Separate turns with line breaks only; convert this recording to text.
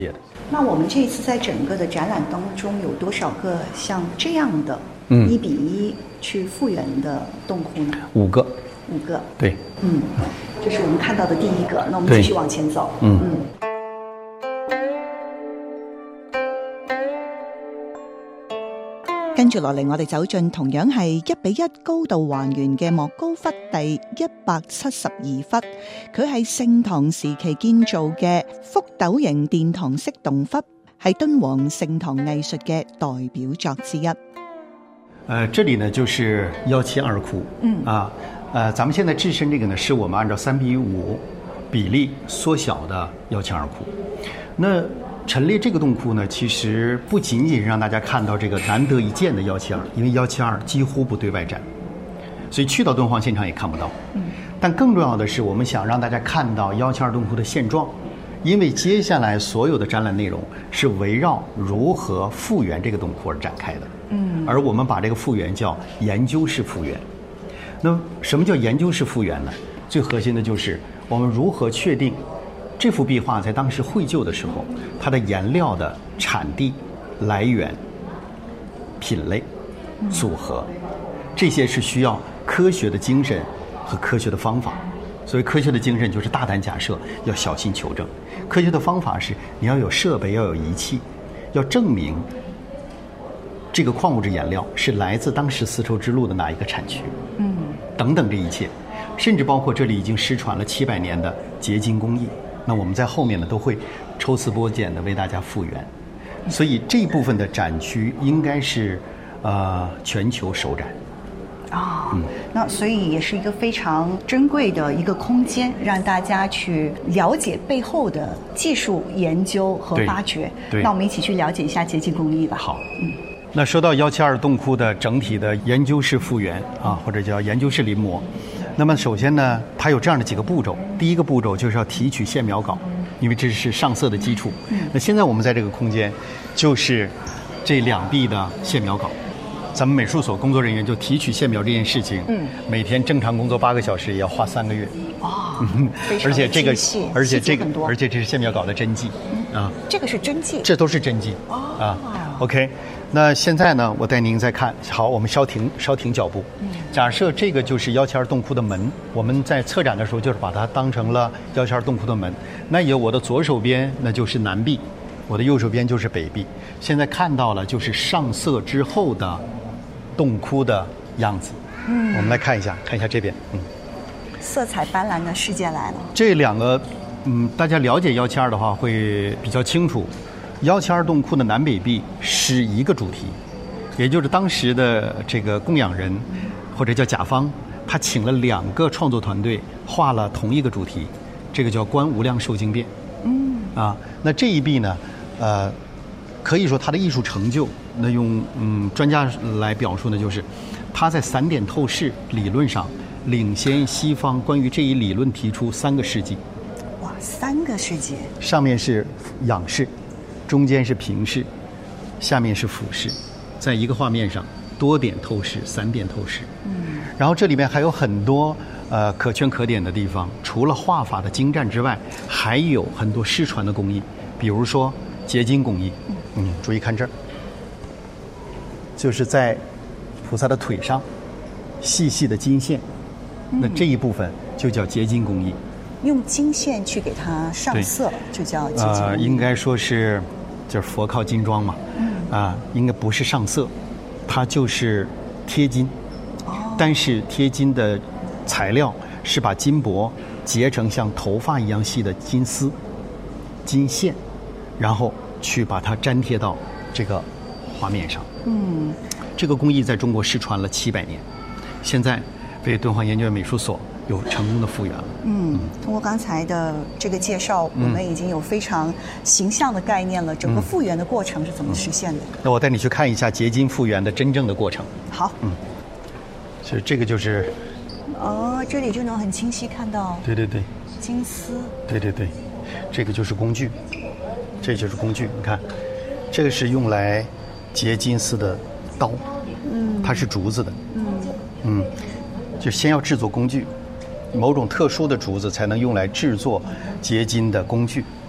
那我们这一次在整个的展览当中有多少个像这样的1:1去复原的洞窟呢
？5个。
5个。
对。
这是我们看到的第一个。那我们继续往前走。跟住落嚟，我哋走進同樣係1:1高度還原嘅莫高窟第172窟，佢係盛唐時期建造嘅覆斗形殿堂式洞窟，係敦煌盛唐藝術嘅代表作之一。
这里呢就是172窟。咱们现在置身这个呢，是我们按照3:5比例缩小的172窟。那陈列这个洞窟呢，其实不仅仅是让大家看到这个难得一见的172，因为172几乎不对外展，所以去到敦煌现场也看不到。但更重要的是，我们想让大家看到172洞窟的现状，因为接下来所有的展览内容是围绕如何复原这个洞窟而展开的。而我们把这个复原叫研究式复原。那什么叫研究式复原呢？最核心的就是我们如何确定这幅壁画在当时绘就的时候，它的颜料的产地、来源、品类、组合，这些是需要科学的精神和科学的方法。所谓科学的精神就是大胆假设，要小心求证；科学的方法是你要有设备，要有仪器，要证明这个矿物质颜料是来自当时丝绸之路的哪一个产区，等等这一切，甚至包括这里已经失传了700年的结晶工艺。那我们在后面呢都会抽丝剥茧的为大家复原，所以这一部分的展区应该是全球首展。
那所以也是一个非常珍贵的一个空间，让大家去了解背后的技术研究和发掘。那我们一起去了解一下结晶工艺吧。
好。那说到172洞窟的整体的研究式复原或者叫研究式临摹，那么首先呢，它有这样的几个步骤。第一个步骤就是要提取线描稿，因为这是上色的基础。那现在我们在这个空间，就是这2壁的线描稿。咱们美术所工作人员就提取线描这件事情，每天正常工作8个小时，也要花3个月。而且这是线描稿的真迹
这个是真迹，
这都是真迹OK， 那现在呢，我带您再看。好，我们稍停脚步。假设这个就是172洞窟的门，我们在策展的时候就是把它当成了172洞窟的门。那有我的左手边那就是南壁，我的右手边就是北壁。现在看到了就是上色之后的洞窟的样子。我们来看一下这边。
色彩斑斓的世界来了。这
2个，大家了解172的话会比较清楚。172洞窟的南北壁是一个主题，也就是当时的这个供养人或者叫甲方，他请了2个创作团队画了同一个主题，这个叫观无量寿经变。那这一壁呢，可以说它的艺术成就，那用专家来表述呢，就是它在散点透视理论上领先西方关于这一理论提出3个世纪。
哇，3个世纪！
上面是仰视，中间是平视，下面是俯视，在一个画面上多点透视、散点透视。然后这里面还有很多可圈可点的地方，除了画法的精湛之外，还有很多失传的工艺，比如说结晶工艺。注意看这儿，就是在菩萨的腿上细细的金线，那这一部分就叫结晶工艺。
用金线去给它上色，就叫结晶工艺。
应该说是，就是佛靠金装嘛。应该不是上色，它就是贴金。但是贴金的材料是把金箔结成像头发一样细的金丝、金线，然后去把它粘贴到这个画面上。这个工艺在中国失传了700年，现在被敦煌研究院美术所有成功的复原了。
通过刚才的这个介绍，我们已经有非常形象的概念了。整个复原的过程是怎么实现的？
那我带你去看一下结晶复原的真正的过程。
好。
所以这个就是。
这里就能很清晰看到。
对。
金丝。
对，这个就是工具，这就是工具。你看，这个是用来结金丝的刀，它是竹子的。就先要制作工具，某种特殊的竹子才能用来制作结晶的工具。